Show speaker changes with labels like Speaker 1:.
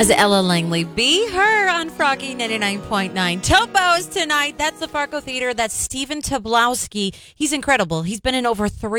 Speaker 1: As Ella Langley, Be Her on Froggy 99.9. Tobos tonight. That's the Fargo Theater. That's Stephen Tobolowsky. He's incredible. He's been in over